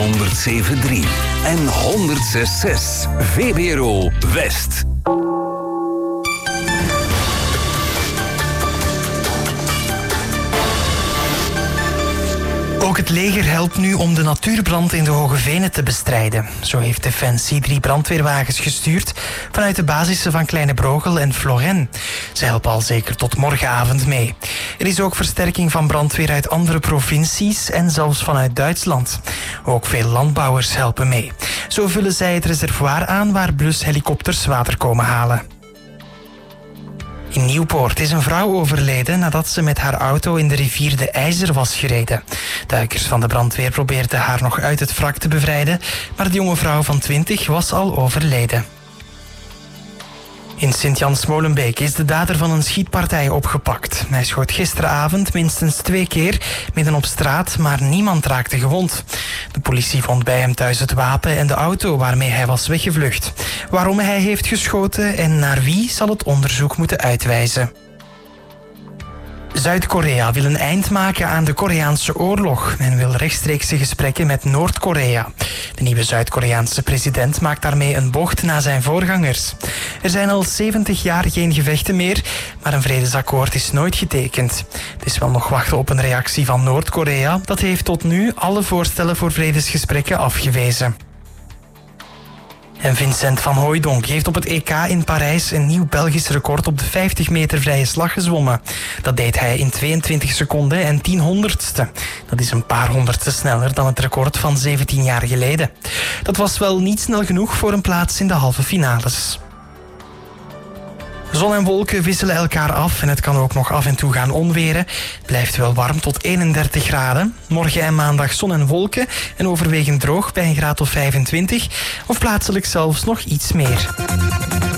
107.3 en 106.6 VPRO West. Ook het leger helpt nu om de natuurbrand in de Hoge Venen te bestrijden. Zo heeft Defensie 3 brandweerwagens gestuurd vanuit de basissen van Kleine Brogel en Florenne. Ze helpen al zeker tot morgenavond mee. Er is ook versterking van brandweer uit andere provincies en zelfs vanuit Duitsland. Ook veel landbouwers helpen mee. Zo vullen zij het reservoir aan waar blushelikopters water komen halen. In Nieuwpoort is een vrouw overleden nadat ze met haar auto in de rivier de IJzer was gereden. Duikers van de brandweer probeerden haar nog uit het wrak te bevrijden, maar de jonge vrouw van 20 was al overleden. In Sint-Jans-Molenbeek is de dader van een schietpartij opgepakt. Hij schoot gisteravond minstens 2 keer midden op straat, maar niemand raakte gewond. De politie vond bij hem thuis het wapen en de auto waarmee hij was weggevlucht. Waarom hij heeft geschoten en naar wie zal het onderzoek moeten uitwijzen. Zuid-Korea wil een eind maken aan de Koreaanse oorlog en wil rechtstreekse gesprekken met Noord-Korea. De nieuwe Zuid-Koreaanse president maakt daarmee een bocht na zijn voorgangers. Er zijn al 70 jaar geen gevechten meer, maar een vredesakkoord is nooit getekend. Het is wel nog wachten op een reactie van Noord-Korea. Dat heeft tot nu alle voorstellen voor vredesgesprekken afgewezen. En Vincent van Hooijdonk heeft op het EK in Parijs een nieuw Belgisch record op de 50 meter vrije slag gezwommen. Dat deed hij in 22 seconden en 10/100ste. Dat is een paar honderdste sneller dan het record van 17 jaar geleden. Dat was wel niet snel genoeg voor een plaats in de halve finales. Zon en wolken wisselen elkaar af en het kan ook nog af en toe gaan onweren. Het blijft wel warm tot 31 graden. Morgen en maandag zon en wolken en overwegend droog bij een graad of 25. Of plaatselijk zelfs nog iets meer.